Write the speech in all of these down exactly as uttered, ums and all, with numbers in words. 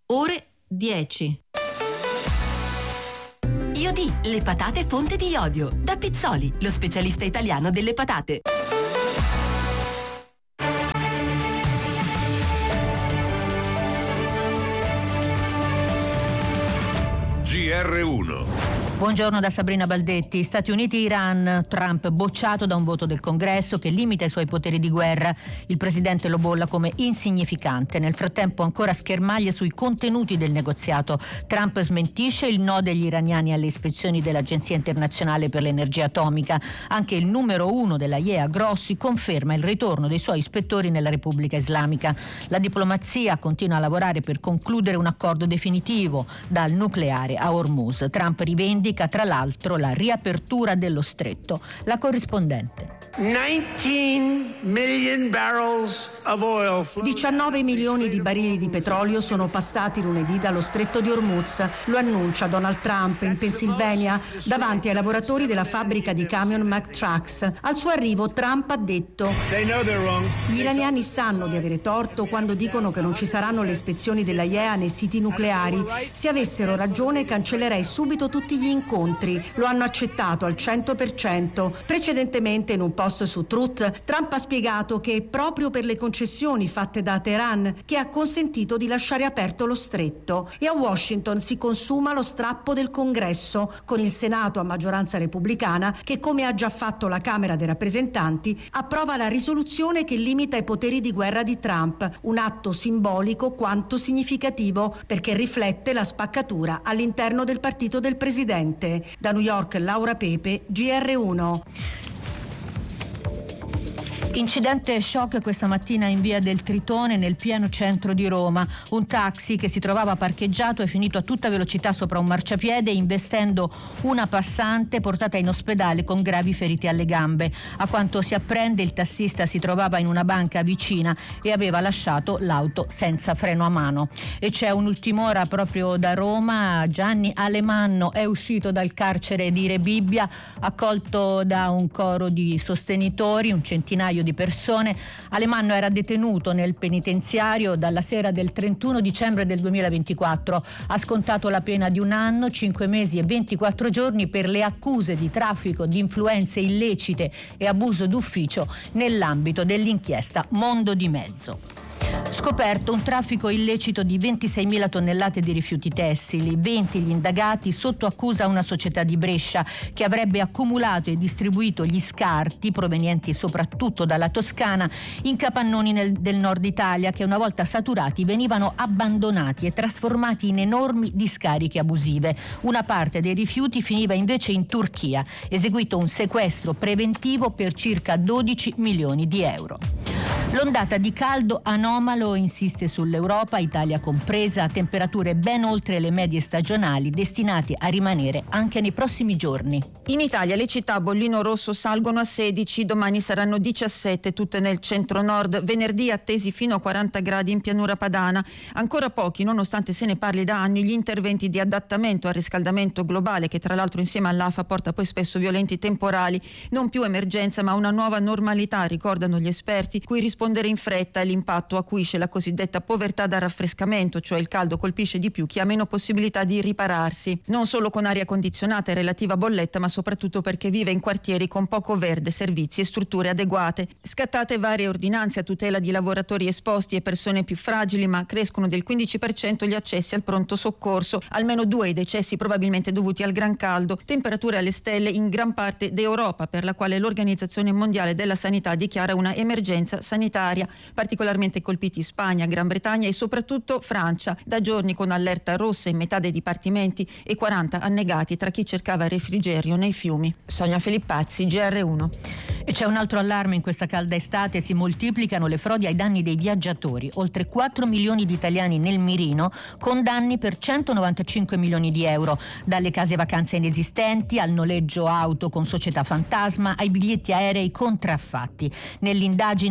ore dieci. Iodi, le patate fonte di iodio. Da Pizzoli, lo specialista italiano delle patate. G R uno. Buongiorno da Sabrina Baldetti. Stati Uniti-Iran, Trump bocciato da un voto del Congresso che limita i suoi poteri di guerra. Il presidente lo bolla come insignificante. Nel frattempo ancora schermaglie sui contenuti del negoziato. Trump smentisce il no degli iraniani alle ispezioni dell'Agenzia Internazionale per l'Energia Atomica. Anche il numero uno della I E A, Grossi, conferma il ritorno dei suoi ispettori nella Repubblica Islamica. La diplomazia continua a lavorare per concludere un accordo definitivo dal nucleare a Hormuz. Trump rivendica tra l'altro la riapertura dello stretto. La corrispondente. diciannove milioni di barili di petrolio sono passati lunedì dallo stretto di Hormuz, lo annuncia Donald Trump in Pennsylvania davanti ai lavoratori della fabbrica di camion Mack Trucks. Al suo arrivo Trump ha detto: gli iraniani sanno di avere torto quando dicono che non ci saranno le ispezioni della I E A nei siti nucleari. Se avessero ragione cancellerei subito tutti gli incontri. Lo hanno accettato al cento per cento. Precedentemente in un post su Truth, Trump ha spiegato che è proprio per le concessioni fatte da Teheran che ha consentito di lasciare aperto lo stretto, e a Washington si consuma lo strappo del Congresso, con il Senato a maggioranza repubblicana che, come ha già fatto la Camera dei rappresentanti, approva la risoluzione che limita i poteri di guerra di Trump, un atto simbolico quanto significativo perché riflette la spaccatura all'interno del partito del presidente. Da New York, Laura Pepe, G R uno. Incidente shock questa mattina in via del Tritone nel pieno centro di Roma. Un taxi che si trovava parcheggiato è finito a tutta velocità sopra un marciapiede investendo una passante portata in ospedale con gravi ferite alle gambe. A quanto si apprende il tassista si trovava in una banca vicina e aveva lasciato l'auto senza freno a mano. E c'è un'ultim'ora proprio da Roma. Gianni Alemanno è uscito dal carcere di Rebibbia accolto da un coro di sostenitori, un centinaio di persone. Alemanno era detenuto nel penitenziario dalla sera del trentuno dicembre del duemilaventiquattro. Ha scontato la pena di un anno, cinque mesi e ventiquattro giorni per le accuse di traffico di influenze illecite e abuso d'ufficio nell'ambito dell'inchiesta Mondo di Mezzo. Scoperto un traffico illecito di ventiseimila tonnellate di rifiuti tessili, venti gli indagati, sotto accusa una società di Brescia che avrebbe accumulato e distribuito gli scarti provenienti soprattutto dalla Toscana in capannoni nel, del nord Italia che una volta saturati venivano abbandonati e trasformati in enormi discariche abusive. Una parte dei rifiuti finiva invece in Turchia, eseguito un sequestro preventivo per circa dodici milioni di euro. L'ondata di caldo anomalo insiste sull'Europa, Italia compresa, a temperature ben oltre le medie stagionali, destinate a rimanere anche nei prossimi giorni. In Italia le città a bollino rosso salgono a sedici, domani saranno diciassette, tutte nel centro-nord, venerdì attesi fino a quaranta gradi in pianura padana. Ancora pochi, nonostante se ne parli da anni, gli interventi di adattamento al riscaldamento globale, che tra l'altro insieme all'A F A porta poi spesso violenti temporali. Non più emergenza ma una nuova normalità, ricordano gli esperti, cui rispondere in fretta e l'impatto acuisce la cosiddetta povertà da raffrescamento, cioè il caldo colpisce di più chi ha meno possibilità di ripararsi, non solo con aria condizionata e relativa bolletta, ma soprattutto perché vive in quartieri con poco verde, servizi e strutture adeguate. Scattate varie ordinanze a tutela di lavoratori esposti e persone più fragili, ma crescono del quindici per cento gli accessi al pronto soccorso, almeno due i decessi probabilmente dovuti al gran caldo, temperature alle stelle in gran parte d'Europa, per la quale l'Organizzazione Mondiale della Sanità dichiara una emergenza sanitaria. Particolarmente colpiti Spagna, Gran Bretagna e soprattutto Francia, da giorni con allerta rossa in metà dei dipartimenti e quaranta annegati tra chi cercava refrigerio nei fiumi. Sonia Filippazzi, G R uno. E c'è un altro allarme in questa calda estate: si moltiplicano le frodi ai danni dei viaggiatori. Oltre quattro milioni di italiani nel mirino, con danni per centonovantacinque milioni di euro, dalle case vacanze inesistenti al noleggio auto con società fantasma ai biglietti aerei contraffatti. Nell'indagine di ricerca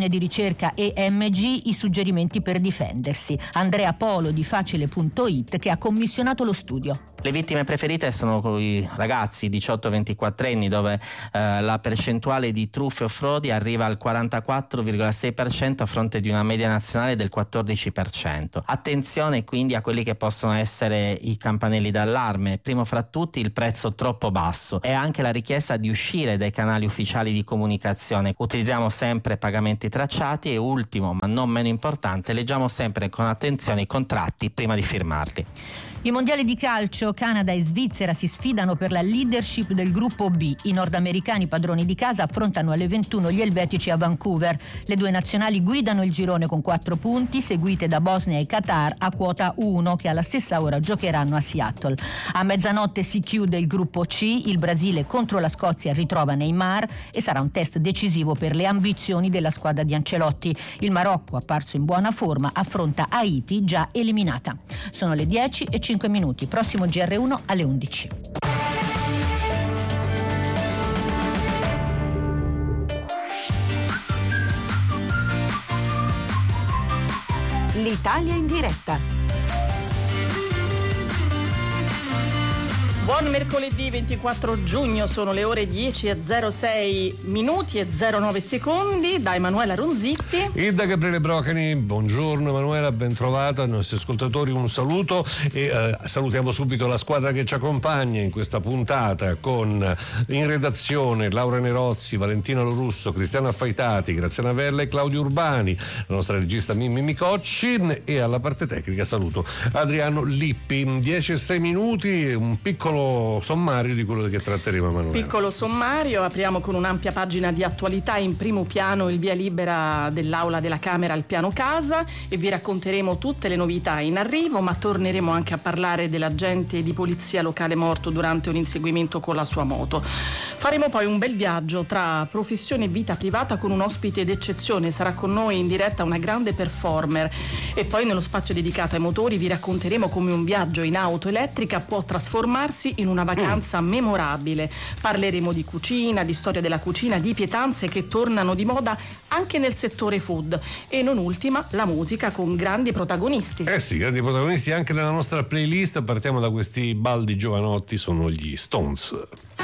ricerca E M G i suggerimenti per difendersi. Andrea Polo di Facile punto it che ha commissionato lo studio. Le vittime preferite sono i ragazzi diciotto ventiquattro anni, dove eh, la percentuale di truffe o frodi arriva al quarantaquattro virgola sei per cento a fronte di una media nazionale del quattordici per cento. Attenzione quindi a quelli che possono essere i campanelli d'allarme, primo fra tutti il prezzo troppo basso e anche la richiesta di uscire dai canali ufficiali di comunicazione. Utilizziamo sempre pagamenti tracciati e ultimo, ma non meno importante, leggiamo sempre con attenzione i contratti prima di firmarli. I mondiali di calcio, Canada e Svizzera si sfidano per la leadership del gruppo B. I nordamericani padroni di casa affrontano alle ventuno gli elvetici a Vancouver. Le due nazionali guidano il girone con quattro punti, seguite da Bosnia e Qatar a quota uno, che alla stessa ora giocheranno a Seattle. A mezzanotte si chiude il gruppo C, il Brasile contro la Scozia ritrova Neymar e sarà un test decisivo per le ambizioni della squadra di Ancelotti. Il Marocco, apparso in buona forma, affronta Haiti, già eliminata. Sono le dieci e cinque minuti, prossimo G R uno alle undici. L'Italia in diretta. Buon mercoledì ventiquattro giugno, sono le ore dieci e zero sei minuti e zero nove secondi. Da Emanuela Ronzitti e da Gabriele Brocani. Buongiorno Emanuela, ben trovata. Ai nostri ascoltatori un saluto e eh, salutiamo subito la squadra che ci accompagna in questa puntata, con in redazione Laura Nerozzi, Valentina Lorusso, Cristiana Affaitati, Graziana Verla e Claudio Urbani, la nostra regista Mimmi Micocci, e alla parte tecnica saluto Adriano Lippi. dieci e sei minuti, un piccolo sommario di quello che tratteremo, Emanuele. Piccolo sommario, apriamo con un'ampia pagina di attualità. In primo piano il via libera dell'aula della Camera al piano casa e vi racconteremo tutte le novità in arrivo, ma torneremo anche a parlare dell'agente di polizia locale morto durante un inseguimento con la sua moto. Faremo poi un bel viaggio tra professione e vita privata con un ospite d'eccezione. Sarà con noi in diretta una grande performer e poi nello spazio dedicato ai motori vi racconteremo come un viaggio in auto elettrica può trasformarsi in una vacanza mm. memorabile. Parleremo di cucina, di storia della cucina, di pietanze che tornano di moda anche nel settore food e non ultima la musica con grandi protagonisti. Eh sì, grandi protagonisti anche nella nostra playlist. Partiamo da questi baldi giovanotti, sono gli Stones.